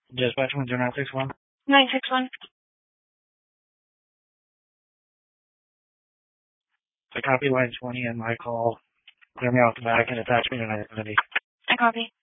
Dispatch 10961. 961. I copy line 20 and my call. Clear me off the back and attach me to 970. I copy.